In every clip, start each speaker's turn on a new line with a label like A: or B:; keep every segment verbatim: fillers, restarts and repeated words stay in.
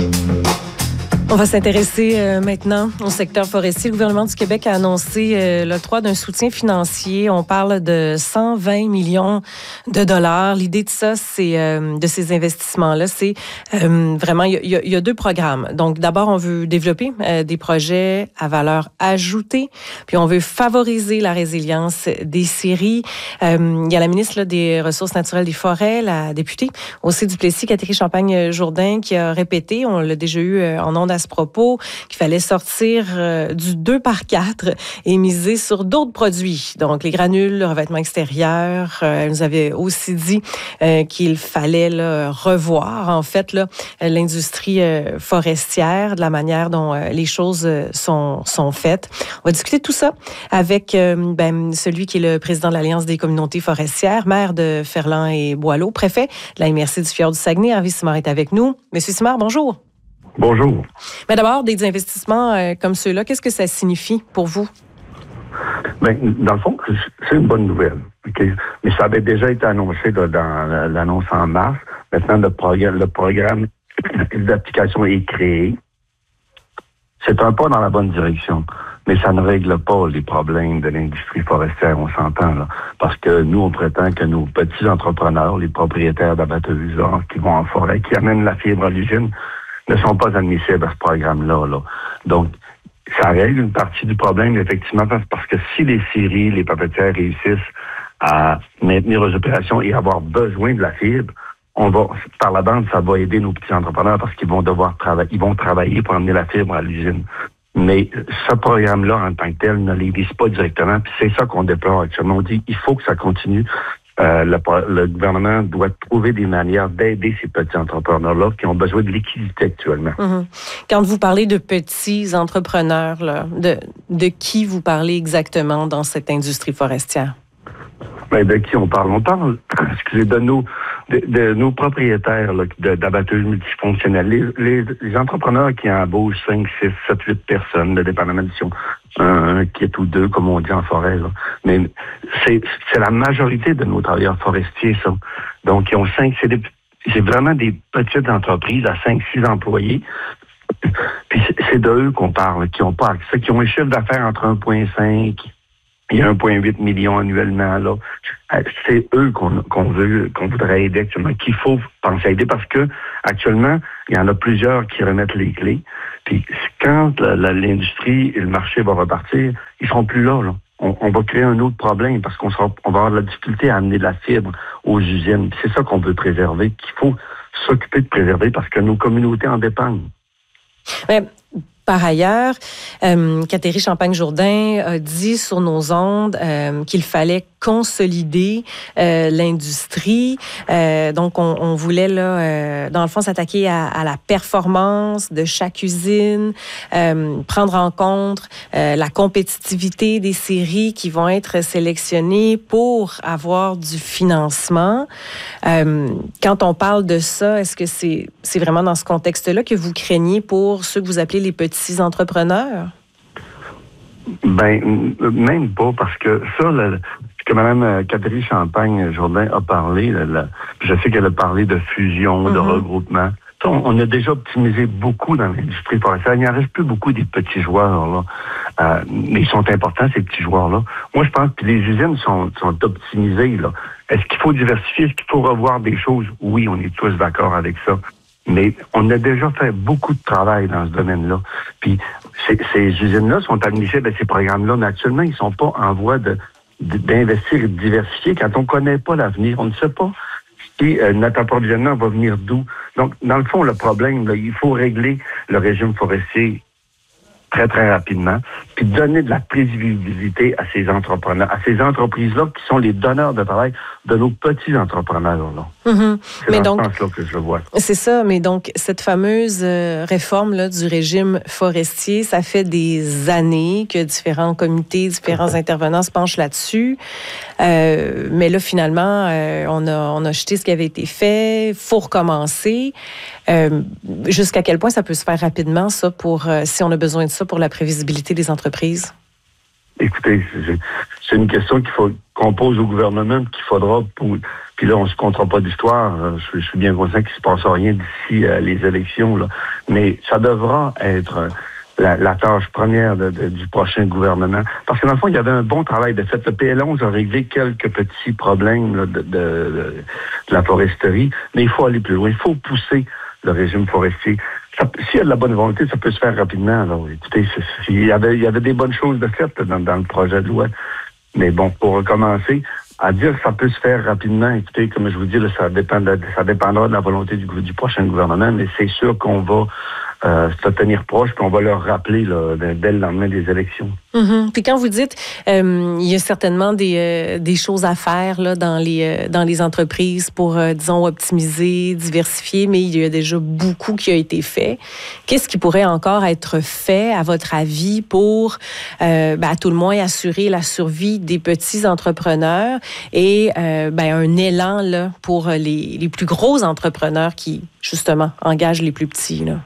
A: On va s'intéresser euh, maintenant au secteur forestier. Le gouvernement du Québec a annoncé euh, l'octroi d'un soutien financier. On parle de cent vingt millions de dollars. L'idée de ça, c'est euh, de ces investissements-là, c'est euh, vraiment, il y, y, y a deux programmes. Donc, d'abord, on veut développer euh, des projets à valeur ajoutée, puis on veut favoriser la résilience des scieries. Euh, il y a la ministre là, des Ressources naturelles des forêts, la députée aussi du Plessis, Catherine Champagne-Jourdain, qui a répété, on l'a déjà eu euh, en ondes à ce propos, qu'il fallait sortir euh, du deux par quatre et miser sur d'autres produits. Donc, les granules, le revêtement extérieur. Euh, elle nous avait aussi dit euh, qu'il fallait là, revoir, en fait, là, l'industrie euh, forestière, de la manière dont euh, les choses euh, sont, sont faites. On va discuter de tout ça avec euh, ben, celui qui est le président de l'Alliance des communautés forestières, maire de Ferland et Boileau, préfet de la M R C du Fjord du Saguenay. Hervé Simard est avec nous. Monsieur Simard, bonjour.
B: Bonjour.
A: Mais d'abord, des investissements euh, comme ceux-là, qu'est-ce que ça signifie pour vous?
B: Bien, dans le fond, c'est une bonne nouvelle. Okay? Mais ça avait déjà été annoncé là, dans l'annonce en mars. Maintenant, le programme, le programme d'application est créé. C'est un pas dans la bonne direction. Mais ça ne règle pas les problèmes de l'industrie forestière, on s'entend, là. Parce que nous, on prétend que nos petits entrepreneurs, les propriétaires d'abatteuses, là, qui vont en forêt, qui amènent la fibre à l'usine, ne sont pas admissibles à ce programme-là. Là. Donc, ça règle une partie du problème, effectivement, parce que si les scieries, les papetières réussissent à maintenir leurs opérations et avoir besoin de la fibre, on va, par la bande, ça va aider nos petits entrepreneurs parce qu'ils vont devoir travailler, ils vont travailler pour amener la fibre à l'usine. Mais ce programme-là, en tant que tel, ne les vise pas directement. Puis c'est ça qu'on déplore actuellement. On dit, il faut que ça continue. Euh, le, le gouvernement doit trouver des manières d'aider ces petits entrepreneurs-là qui ont besoin de liquidité actuellement.
A: Mm-hmm. Quand vous parlez de petits entrepreneurs, là, de, de qui vous parlez exactement dans cette industrie forestière?
B: Ben, de qui on parle? On parle, excusez, de nos, de, de nos propriétaires là, de, d'abatteuses multifonctionnelles. Les, les, les entrepreneurs qui embauchent cinq, six, sept, huit personnes, le dépendamment de si on un, un kit ou deux, comme on dit en forêt. Là. Mais c'est, c'est la majorité de nos travailleurs forestiers, ça. Donc, ils ont cinq, c'est, des, c'est vraiment des petites entreprises à cinq, six employés. Puis c'est, c'est de eux qu'on parle, qui ont pas accès, qui ont un chiffre d'affaires entre un virgule cinq et un virgule huit millions annuellement, là. C'est eux qu'on, qu'on veut, qu'on voudrait aider actuellement, qu'il faut penser à aider parce que, actuellement, il y en a plusieurs qui remettent les clés. Puis, quand la, la, l'industrie et le marché vont repartir, ils seront plus là, là. On, on va créer un autre problème parce qu'on sera, on va avoir de la difficulté à amener de la fibre aux usines. C'est ça qu'on veut préserver, qu'il faut s'occuper de préserver parce que nos communautés en dépendent.
A: Mais... Par ailleurs, euh, Catherine Champagne-Jourdain a dit sur nos ondes euh, qu'il fallait consolider euh, l'industrie. Euh, donc, on, on voulait, là, euh, dans le fond, s'attaquer à, à la performance de chaque usine, euh, prendre en compte euh, la compétitivité des scieries qui vont être sélectionnées pour avoir du financement. Euh, quand on parle de ça, est-ce que c'est, c'est vraiment dans ce contexte-là que vous craignez pour ceux que vous appelez les petits entrepreneurs?
B: Ben, même pas, parce que ça, le, que Mme Catherine Champagne-Jourdain a parlé, la, la, je sais qu'elle a parlé de fusion, mm-hmm. de regroupement. Ça, on, on a déjà optimisé beaucoup dans l'industrie forestière. Il n'y en reste plus beaucoup des petits joueurs, là. Euh, mais ils sont importants, ces petits joueurs-là. Moi, je pense que les usines sont, sont optimisées, là. Est-ce qu'il faut diversifier? Est-ce qu'il faut revoir des choses? Oui, on est tous d'accord avec ça. Mais on a déjà fait beaucoup de travail dans ce domaine-là. Puis ces, ces usines-là sont admissibles à ces programmes-là, mais actuellement, ils sont pas en voie de, de, d'investir et de diversifier quand on connaît pas l'avenir. On ne sait pas si euh, notre approvisionnement va venir d'où. Donc, dans le fond, le problème, là, il faut régler le régime forestier très, très rapidement, puis donner de la prévisibilité à ces entrepreneurs, à ces entreprises-là qui sont les donneurs de travail de nos petits entrepreneurs-là.
A: Mm-hmm.
B: C'est
A: mais
B: dans
A: donc,
B: ce sens-là que je le vois.
A: C'est ça, mais donc, cette fameuse euh, réforme là, du régime forestier, ça fait des années que différents comités, différents intervenants se penchent là-dessus. Euh, mais là, finalement, euh, on, a, on a jeté ce qui avait été fait. Il faut recommencer. Euh, jusqu'à quel point ça peut se faire rapidement, ça, pour euh, si on a besoin de ça pour la prévisibilité des entreprises?
B: Écoutez, c'est, c'est une question qu'il faut qu'on pose au gouvernement, qu'il faudra pour. Puis là, on se comptera pas d'histoire. Je, je suis bien conscient qu'il ne se passe rien d'ici euh, les élections, là. mais ça devra être la, la tâche première de, de, du prochain gouvernement. Parce que dans le fond, il y avait un bon travail de fait. Le P L onze a réglé quelques petits problèmes là, de, de, de, de la foresterie, mais il faut aller plus loin. Il faut pousser le régime forestier. S'il y a de la bonne volonté, ça peut se faire rapidement. Alors, écoutez, il y avait, il y avait des bonnes choses de fait dans, dans le projet de loi. Mais bon, pour recommencer, à dire que ça peut se faire rapidement, écoutez, comme je vous dis, là, ça, dépend de, ça dépendra de la volonté du, du prochain gouvernement, mais c'est sûr qu'on va euh, se tenir proche, qu'on va leur rappeler là, dès le lendemain des élections.
A: Mm-hmm. Puis quand vous dites, euh, il y a certainement des, euh, des choses à faire là, dans, les, euh, dans les entreprises pour, euh, disons, optimiser, diversifier, mais il y a déjà beaucoup qui a été fait. Qu'est-ce qui pourrait encore être fait, à votre avis, pour, euh, ben, à tout le moins, assurer la survie des petits entrepreneurs et euh, ben, un élan là, pour les, les plus gros entrepreneurs qui, justement, engagent les plus petits, là?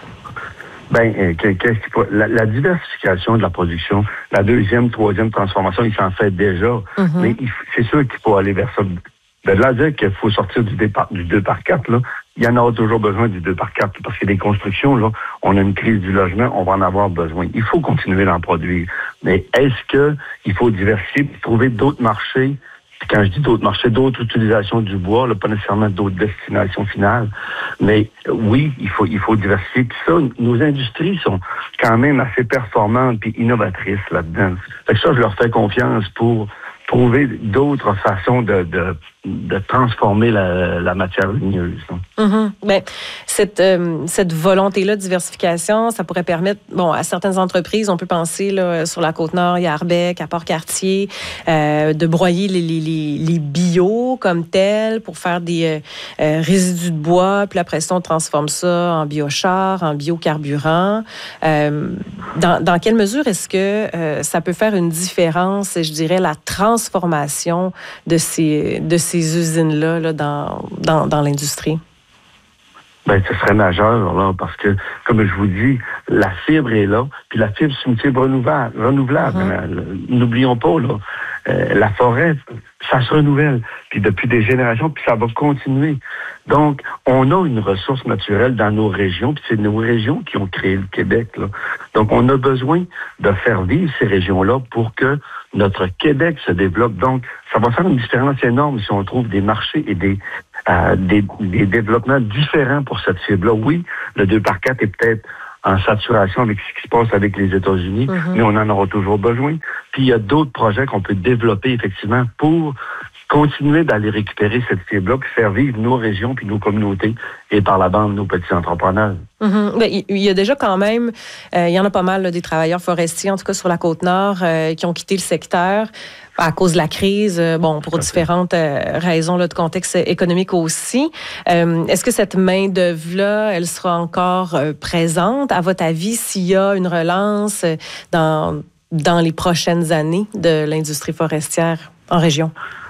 B: Ben, qu'est-ce qui peut, la, la diversification de la production, la deuxième, troisième transformation, il s'en fait déjà. Mm-hmm. Mais il, c'est sûr qu'il faut aller vers ça. De là à dire qu'il faut sortir du, départ, du deux par quatre, là, il y en aura toujours besoin du deux par quatre, parce que des constructions, là, on a une crise du logement, on va en avoir besoin. Il faut continuer d'en produire. Mais est-ce que il faut diversifier, trouver d'autres marchés? Quand je dis d'autres marchés, d'autres utilisations du bois, là, pas nécessairement d'autres destinations finales. Mais oui, il faut il faut diversifier. Puis ça, nos industries sont quand même assez performantes puis innovatrices là-dedans. Fait que ça, je leur fais confiance pour trouver d'autres façons de, de, de transformer la, la matière ligneuse.
A: Mm-hmm. Bien, cette, euh, cette volonté-là de diversification, ça pourrait permettre, bon, à certaines entreprises, on peut penser là, sur la Côte-Nord, il y a Arbec, à Port-Cartier, euh, de broyer les, les, les, les bio comme tels pour faire des euh, résidus de bois, puis après ça, on transforme ça en biochar, en biocarburant. Euh, dans, dans quelle mesure est-ce que euh, ça peut faire une différence, je dirais, la transformation de ces, de ces usines-là là, dans, dans, dans l'industrie?
B: Ben, ce serait majeur, là, parce que, comme je vous dis, la fibre est là, puis la fibre, c'est une fibre renouvelable. renouvelable. Mm-hmm. N'oublions pas, là, euh, la forêt, ça se renouvelle, puis depuis des générations, puis ça va continuer. Donc, on a une ressource naturelle dans nos régions, puis c'est nos régions qui ont créé le Québec, là. Donc, on a besoin de faire vivre ces régions-là pour que notre Québec se développe. Donc, ça va faire une différence énorme si on trouve des marchés et des Euh, des, des développements différents pour cette fibre-là. Oui, le deux par quatre est peut-être en saturation avec ce qui se passe avec les États-Unis, mm-hmm. mais on en aura toujours besoin. Puis il y a d'autres projets qu'on peut développer effectivement pour continuer d'aller récupérer cette fibre-là, puis faire vivre nos régions puis nos communautés et par la bande nos petits entrepreneurs.
A: Mm-hmm. Bien, il y a déjà quand même, euh, il y en a pas mal là, des travailleurs forestiers, en tout cas sur la Côte-Nord, euh, qui ont quitté le secteur à cause de la crise, euh, bon, pour différentes euh, raisons là, de contexte économique aussi. Euh, est-ce que cette main-d'œuvre-là, elle sera encore euh, présente, à votre avis, s'il y a une relance dans, dans les prochaines années de l'industrie forestière en région?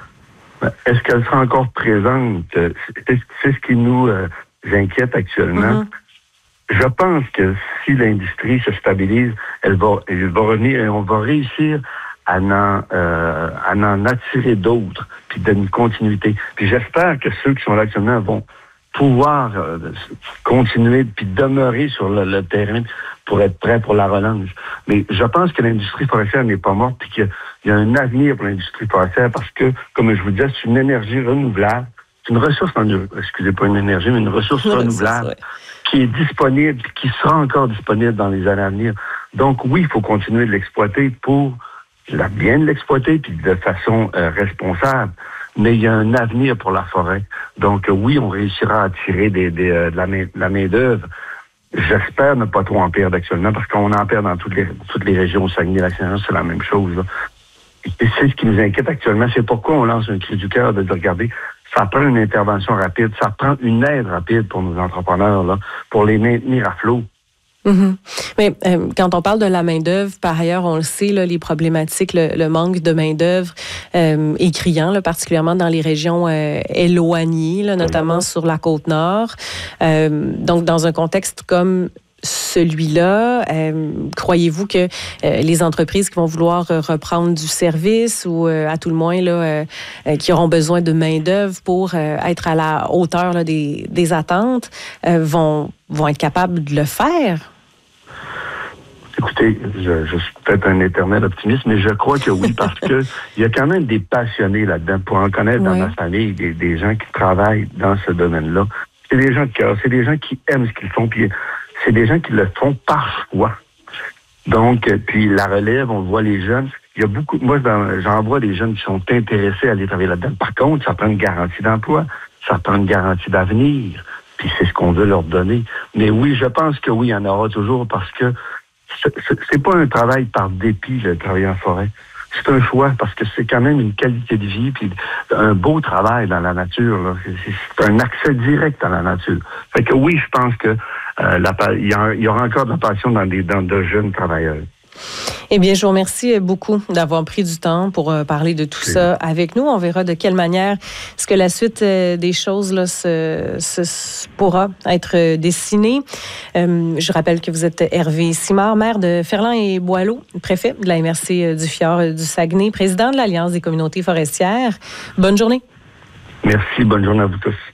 B: Est-ce qu'elle sera encore présente? C'est, c'est ce qui nous euh, inquiète actuellement. Mm-hmm. Je pense que si l'industrie se stabilise, elle va, elle va revenir et on va réussir à en, euh, à en attirer d'autres, puis d'une continuité. Puis j'espère que ceux qui sont là actuellement vont pouvoir euh, continuer puis demeurer sur le, le terrain pour être prêts pour la relance. Mais je pense que l'industrie forestière n'est pas morte puis qu'il y a un avenir pour l'industrie forestière parce que, comme je vous disais, c'est une énergie renouvelable. C'est une ressource, excusez pas une énergie, mais une ressource renouvelable ouais. qui est disponible et qui sera encore disponible dans les années à venir. Donc oui, il faut continuer de l'exploiter pour la bien de l'exploiter puis de façon euh, responsable. Mais il y a un avenir pour la forêt. Donc euh, oui, on réussira à attirer des, des, euh, de la main, de la main d'œuvre. J'espère ne pas trop en perdre actuellement parce qu'on en perd dans toutes les toutes les régions. Saguenay-Lac-Saint-Jean, c'est la même chose. Là. Et c'est ce qui nous inquiète actuellement. C'est pourquoi on lance un cri du cœur de dire, regardez, ça prend une intervention rapide, ça prend une aide rapide pour nos entrepreneurs là, pour les maintenir à flot.
A: Mm-hmm. Mais euh, quand on parle de la main-d'œuvre, par ailleurs, on le sait, là, les problématiques, le, le manque de main-d'œuvre euh, est criant, là, particulièrement dans les régions euh, éloignées, là, notamment mm-hmm. sur la Côte-Nord. Euh, donc, dans un contexte comme celui-là? Euh, croyez-vous que euh, les entreprises qui vont vouloir euh, reprendre du service ou euh, à tout le moins là, euh, euh, qui auront besoin de main-d'œuvre pour euh, être à la hauteur là, des, des attentes euh, vont, vont être capables de le faire?
B: Écoutez, je, je suis peut-être un éternel optimiste, mais je crois que oui, parce que il y a quand même des passionnés là-dedans. Pour en connaître oui. dans ma famille, des, des gens qui travaillent dans ce domaine-là. C'est des gens de cœur, c'est des gens qui aiment ce qu'ils font, puis c'est des gens qui le font par choix. Donc, puis la relève, on voit les jeunes. Il y a beaucoup, moi, j'en vois des jeunes qui sont intéressés à aller travailler là-dedans. Par contre, ça prend une garantie d'emploi, ça prend une garantie d'avenir, puis c'est ce qu'on veut leur donner. Mais oui, je pense que oui, il y en aura toujours parce que c'est pas un travail par dépit, le travail en forêt. C'est un choix parce que c'est quand même une qualité de vie puis un beau travail dans la nature. Là. C'est, c'est un accès direct dans la nature. Fait que oui, je pense que euh, la, il, y a, il y aura encore de la passion dans, des, dans de jeunes travailleurs.
A: Eh bien, je vous remercie beaucoup d'avoir pris du temps pour euh, parler de tout oui. ça avec nous. On verra de quelle manière est-ce que la suite euh, des choses là, se, se, pourra être dessinée. Euh, je rappelle que vous êtes Hervé Simard, maire de Ferland et Boileau, préfet de la M R C du Fjord du Saguenay, président de l'Alliance des communautés forestières. Bonne journée.
B: Merci, bonne journée à vous tous.